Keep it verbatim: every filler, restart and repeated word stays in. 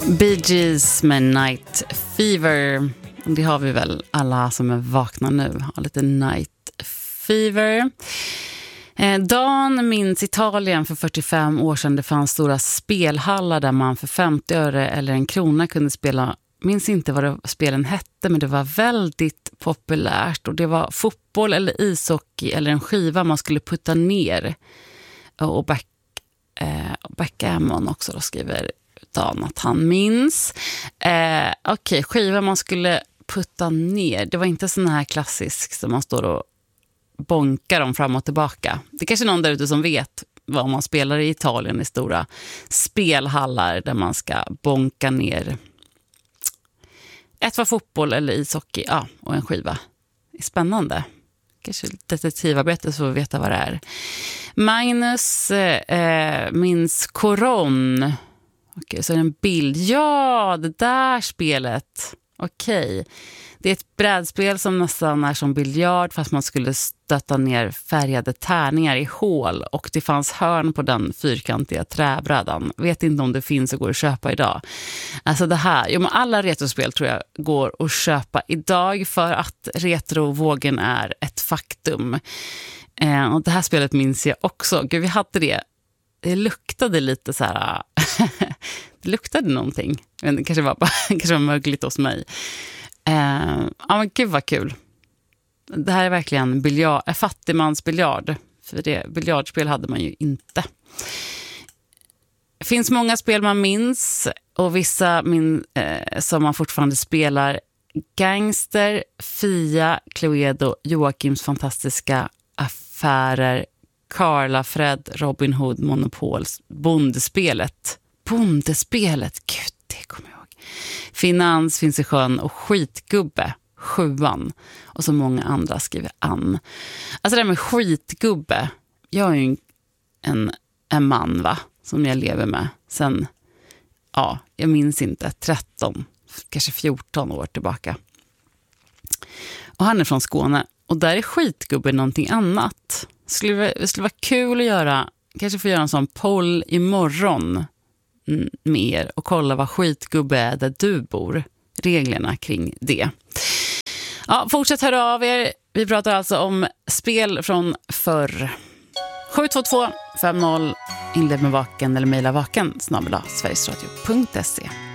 Bee Gees med Night Fever. Det har vi väl alla som är vakna nu. Har lite Night Fever. Eh, Dan minns Italien för fyrtiofem år sedan. Det fanns stora spelhallar där man för femtio öre eller en krona kunde spela. Minns inte vad det, spelen hette, men det var väldigt populärt. Och det var fotboll eller ishockey eller en skiva man skulle putta ner. Och back, eh, backgammon också då, skriver Dan att han minns. Eh, Okej, okay, skiva man skulle putta ner. Det var inte sån här klassisk som man står och bonkar dem fram och tillbaka. Det är kanske någon där ute som vet vad man spelar i Italien i stora spelhallar där man ska bonka ner. Ett var fotboll eller ishockey, ja, och en skiva. Det är spännande. Kanske detektivarbete så vi veta vad det är. Magnus eh, minns Koron. Okej, så är det en bild. Ja, det där spelet. Okej. Det är ett brädspel som nästan är som biljard fast man skulle stötta ner färgade tärningar i hål och det fanns hörn på den fyrkantiga träbrädan. Vet inte om det finns och går att köpa idag. Alltså det här, jo men alla retrospel tror jag går att köpa idag för att retrovågen är ett faktum. Eh, och det här spelet minns jag också. Gud, vi hade det. Det luktade lite så här. Det luktade någonting. Men det kanske var, bara, kanske var mögligt hos mig. Eh, ja men gud vad kul. Det här är verkligen biljard, fattigmansbiljard. För det biljardspel hade man ju inte. Det finns många spel man minns. Och vissa min, eh, som man fortfarande spelar. Gangster, Fia, Cluedo, Joakims fantastiska affärer, Carla, Fred, Robin Hood, Monopol, Bondespelet. Bondespelet, gud det kommer jag ihåg. Finans, Finns i sjön och Skitgubbe, sjuan. Och så många andra skriver Ann. Alltså det där med skitgubbe. Jag är ju en, en man va, som jag lever med sen, ja, jag minns inte, tretton, kanske fjorton år tillbaka. Och han är från Skåne. Och där är skitgubbe någonting annat. Det skulle, det skulle vara kul att göra, kanske få göra en sån poll imorgon med er och kolla vad skitgubbe är där du bor. Reglerna kring det. Ja, fortsätt höra av er. Vi pratar alltså om spel från förr. sju två två fem noll inled med vaken eller mejla vaken snabel-a sverigesradio punkt se.